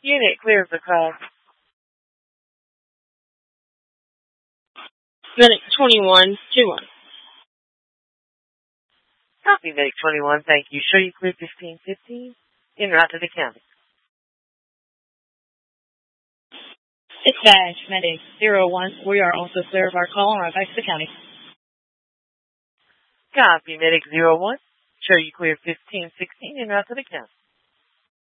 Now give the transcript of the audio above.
Unit clear for call. Medic 2121. Copy, Medic 21. Thank you. Show you clear 1515. En route to the county. Dispatch, Medic 01. We are also clear of our call and are back to the county. Copy, Medic 01. Show you clear 1516. En route to the county.